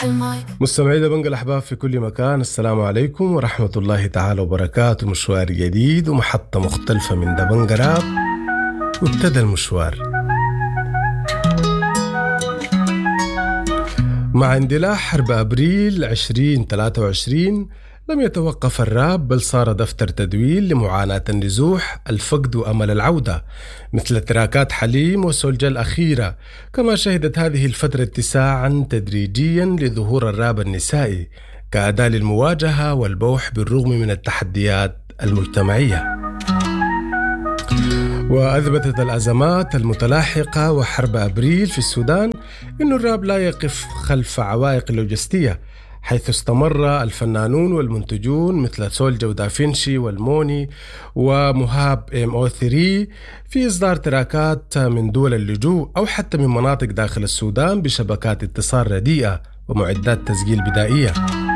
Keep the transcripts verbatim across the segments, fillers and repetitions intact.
مستمعي دبنجة الأحباب في كل مكان، السلام عليكم ورحمة الله تعالى وبركاته. مشوار جديد ومحطة مختلفة من دبنجة راب، وابتدى المشوار. مع اندلاع حرب أبريل عشرين ثلاثة وعشرين لم يتوقف الراب، بل صار دفتر تدوين لمعاناة النزوح، الفقد وأمل العودة، مثل تراكات حليم وسولجة الأخيرة. كما شهدت هذه الفترة اتساعا تدريجيا لظهور الراب النسائي كأداة للمواجهة والبوح بالرغم من التحديات المجتمعية. وأثبتت الأزمات المتلاحقة وحرب أبريل في السودان أن الراب لا يقف خلف عوائق لوجستية، حيث استمر الفنانون والمنتجون مثل سولجة ودافنشي والموني ومهاب ام او ثلاثة في إصدار تراكات من دول اللجوء أو حتى من مناطق داخل السودان بشبكات اتصال رديئة ومعدات تسجيل بدائية.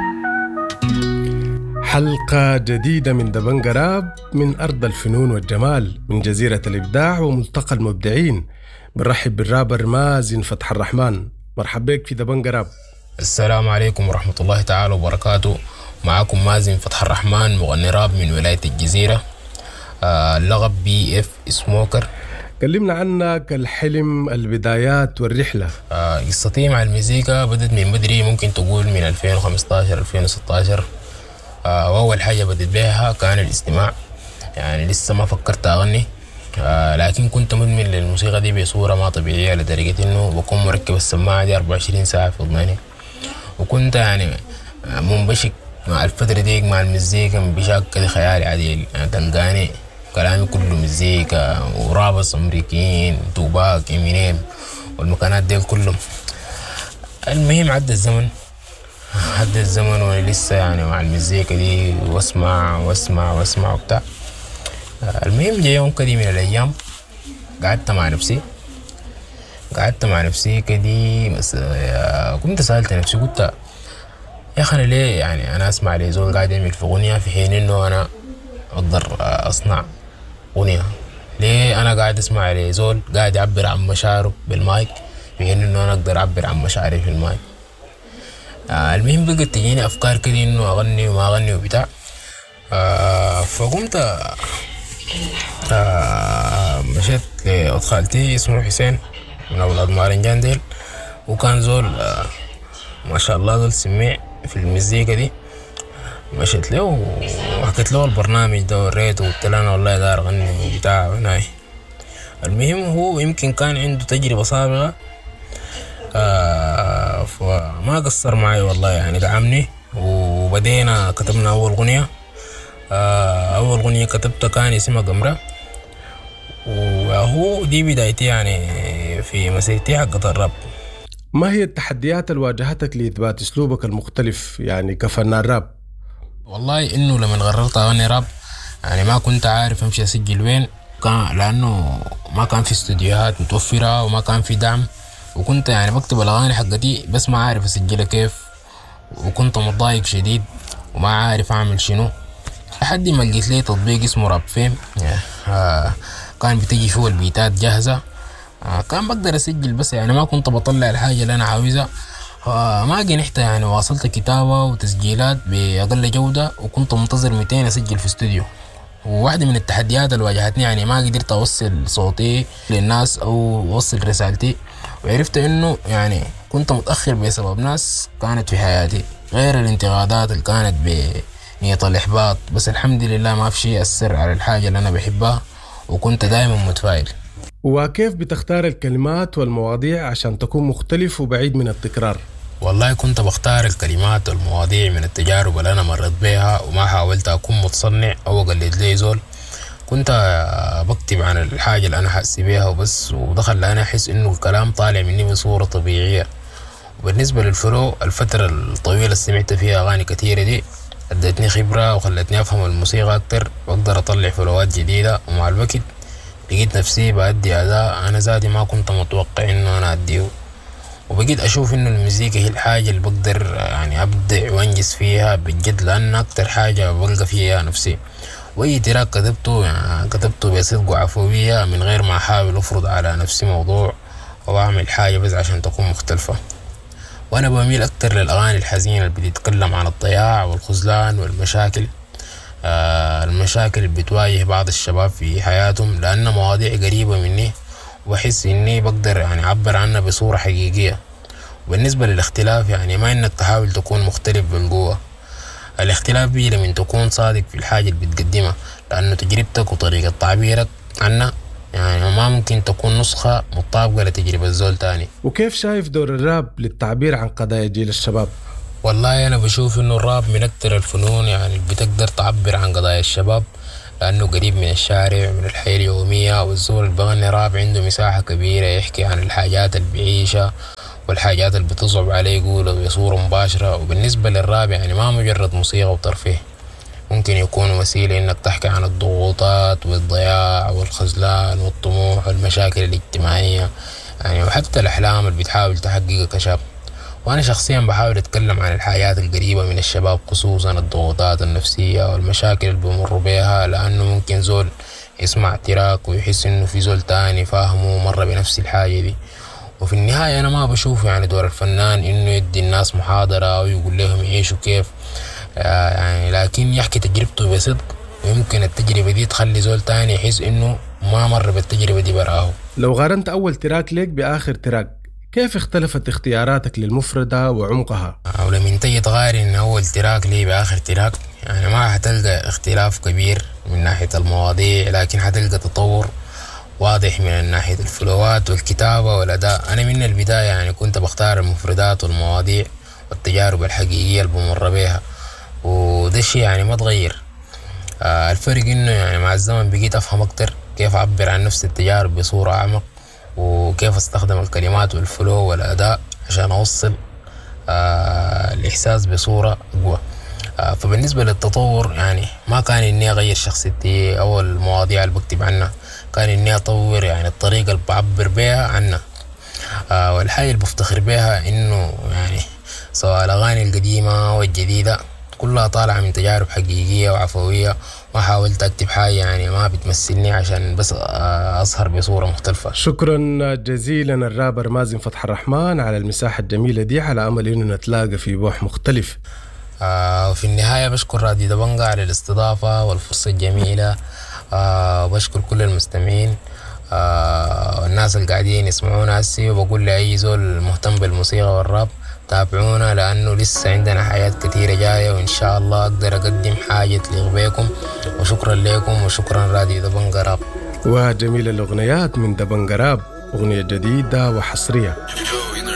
حلقة جديدة من دبنجة راب من أرض الفنون والجمال، من جزيرة الإبداع وملتقى المبدعين. بنرحب بالرابر مازن فتح الرحمن. مرحبا بك في دبنجة راب. السلام عليكم ورحمة الله تعالى وبركاته. معكم مازن فتح الرحمن، مغني راب من ولاية الجزيرة، آه اللقب بي اف سموكر. كلمنا عنك، الحلم، البدايات والرحلة. آه قصتي مع المزيكا بدت من بدري، ممكن تقول من ألفين وخمستاشر ألفين وستاشر. آه وأول حاجة بدت بها كان الاستماع، يعني لسه ما فكرت أغني، آه لكن كنت مدمن للموسيقى دي بصورة ما طبيعية، لدرجة إنه بكون مركب السماعة دي أربعة وعشرين ساعة في ضماني. وكنت يعني منبشك مع الفترة ديك مع المزيكا بشكل كده خيالي عديل، يعني تلقاني كلامي كله مزيكا ورابص أمريكيين، توباك، إمينيم والمكانات ديل كلهم. المهم عدى الزمن عدى الزمن وانا لسه يعني مع المزيكا دي واسمع واسمع واسمع وبتاع. المهم جاء يوم كده من الأيام قعدت مع نفسي قعدت مع نفسي كدي بس، كنت سألت نفسي، قلت يا أخي أنا ليه يعني أنا أسمع لي زول قاعد يعمل في غنية في حين إنه أنا أقدر أصنع غنية؟ ليه أنا قاعد أسمع لي زول قاعد يعبر عن مشاعره بالمايك في حين إنه أنا أقدر أعبر عن مشاعري في المايك؟ آه المهم بقت تجيني أفكار كده إنه أغني وما أغني وبتاع. آه فقمت آه مشيت لأخت خالتي اسمه حسين من أولاد مارنجان ديل، وكان زول آه ما شاء الله زول سميع في المزيكا دي. مشيت له وحكيت له البرنامج ده وريته وقلت له أنا والله دار أغني وبتاع هناي. المهم هو يمكن كان عنده تجربة سابقة، آه فما قصر معي والله، يعني دعمني وبدينا كتبنا أول غنية. آه أول غنية كتبتها كان اسمها قمرة، وهو دي بدايتي يعني في مسيرتي حقة الراب. ما هي التحديات اللي واجهتك لإثبات أسلوبك المختلف يعني كفنان راب؟ والله إنه لما قررت أغني راب يعني ما كنت عارف أمشي أسجل وين، كان لأنه ما كان في استوديوهات متوفرة وما كان في دعم، وكنت يعني بكتب الأغاني حقتي بس ما عارف أسجلها كيف، وكنت متضايق شديد وما عارف أعمل شنو، لحد ما لقيت لي تطبيق اسمه راب فيم. آه كان بتجي فيه البيتات جاهزة، آه كان بقدر أسجل، بس يعني ما كنت بطلع الحاجة اللي أنا عاوزها. آه ما قنحت يعني واصلت كتابة وتسجيلات بأقل جودة، وكنت منتظر مئتين أسجل في استوديو. وواحدة من التحديات اللي واجهتني يعني ما قدرت أوصل صوتي للناس أو أوصل رسالتي، وعرفت إنه يعني كنت متأخر بسبب ناس كانت في حياتي غير الانتقادات اللي كانت بنية الإحباط. بس الحمد لله ما في شيء أثر على الحاجة اللي أنا بحبها، وكنت دائما متفائل. وكيف بتختار الكلمات والمواضيع عشان تكون مختلف وبعيد من التكرار؟ والله كنت بختار الكلمات والمواضيع من التجارب اللي أنا مرت بيها، وما حاولت أكون متصنع أو أقلد لي زول. كنت بكتب عن الحاجة اللي أنا حاسس بيها وبس، ودخل أنا أحس إنه الكلام طالع مني بصورة طبيعية. وبالنسبة للفلو، الفترة الطويلة اللي سمعت فيها أغاني كثيرة دي ادتني خبرة وخلتني أفهم الموسيقى أكتر، وأقدر أطلع فلوات جديدة. ومع الوقت لقيت نفسي بأدي أداء أنا ذاتي ما كنت متوقع إنه أنا أديه، وبقيت أشوف إنه المزيكا هي الحاجة اللي بقدر يعني أبدع وأنجز فيها بجد، لأن أكتر حاجة بلقى فيها نفسي. وأي تراك كتبته يعني كتبته بصدق وعفوية من غير ما أحاول أفرض على نفسي موضوع أو أعمل حاجة بس عشان تكون مختلفة. وأنا بميل أكتر للأغاني الحزينة اللي بتتكلم عن الضياع والخذلان والمشاكل، آه المشاكل اللي بتواجه بعض الشباب في حياتهم، لأن مواضيع قريبة مني وبحس إني بقدر يعني أعبر عنها بصورة حقيقية. وبالنسبة للاختلاف يعني ما إنك تحاول تكون مختلف بالقوة، الاختلاف بيه لمن تكون صادق في الحاجة اللي بتقدمها، لأنه تجربتك وطريقة تعبيرك عنها يعني ما ممكن تكون نسخة مطابقة لتجربة الزول تاني. وكيف شايف دور الراب للتعبير عن قضايا جيل الشباب؟ والله أنا بشوف إنه الراب من أكتر الفنون يعني اللي بتقدر تعبر عن قضايا الشباب، لأنه قريب من الشارع من الحياة اليومية، والزول اللي بغني راب عنده مساحة كبيرة يحكي عن الحاجات اللي بيعيشها والحاجات اللي بتصعب عليه يقولها بصورة مباشرة. وبالنسبة للراب يعني ما مجرد موسيقى وترفيه، ممكن يكون وسيلة إنك تحكي عن الضغوطات والضياع والخذلان والطموح والمشاكل الاجتماعية يعني، وحتى الأحلام اللي بتحاول تحققها كشاب. وأنا شخصيا بحاول أتكلم عن الحياة القريبة من الشباب، خصوصا الضغوطات النفسية والمشاكل اللي بمر بيها، لأنه ممكن زول يسمع تراك ويحس إنه في زول تاني فاهمه مرة بنفس الحاجة دي. وفي النهاية أنا ما بشوف يعني دور الفنان إنه يدي الناس محاضرة أو يقول لهم يعيشوا كيف يعني، لكن يحكي تجربته بصدق، ويمكن التجربة دي تخلي زول تاني يحس إنه ما مر بالتجربة دي براه. لو قارنت أول تراك ليك بآخر تراك، كيف اختلفت اختياراتك للمفردة وعمقها؟ أو لمن تجي تقارن أول تراك لي بآخر تراك يعني ما حتلقى اختلاف كبير من ناحية المواضيع، لكن حتلقى تطور واضح من ناحية الفلوات والكتابة والأداء. أنا من البداية يعني كنت بختار المفردات والمواضيع والتجارب الحقيقية اللي بمر بيها، وده الشيء يعني ما تغير. آه الفرق إنه يعني مع الزمن بقيت أفهم أكتر كيف أعبر عن نفس التجارب بصورة أعمق، وكيف أستخدم الكلمات والفلو والأداء عشان أوصل آه الإحساس بصورة أقوى. آه فبالنسبة للتطور يعني ما كان إني أغير شخصيتي أو المواضيع اللي بكتب عنها، كان إني أطور يعني الطريقة اللي بعبر بيها عنها. آه والحاجة اللي بفتخر بيها إنه يعني سواء الأغاني القديمة والجديدة كلها طالعة من تجارب حقيقية وعفوية، ما حاولت أكتب حاجة يعني ما بتمثلني عشان بس أظهر بصورة مختلفة. شكرا جزيلا الرابر مازن فتح الرحمن على المساحة الجميلة دي، على أمل إنه نتلاقى في بوح مختلف. آه وفي النهاية بشكر راديو دبنجة على الاستضافة والفرصة الجميلة، آه وبشكر كل المستمعين آه والناس اللي قاعدين يسمعونا هسي، وبقول لأي زول مهتم بالموسيقى والراب تابعونا، لأنه لسه عندنا حياة كثيرة جاية، وإن شاء الله أقدر أقدم حاجة تليق بيكم. وشكرا لكم وشكرا راديو دبنجة راب. وجميل الأغنيات من دبنجة راب، أغنية جديدة وحصرية.